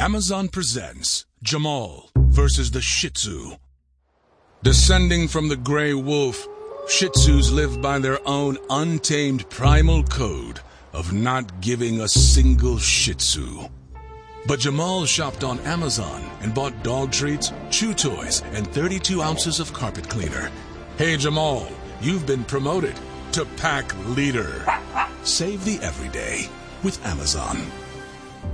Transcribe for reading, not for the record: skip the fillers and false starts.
Amazon presents Jamal versus the Shih Tzu. Descending from the gray wolf, Shih Tzus live by their own untamed primal code of not giving a single Shih Tzu. But Jamal shopped on Amazon and bought dog treats, chew toys, and 32 ounces of carpet cleaner. Hey Jamal, you've been promoted to pack leader. Save the everyday with Amazon.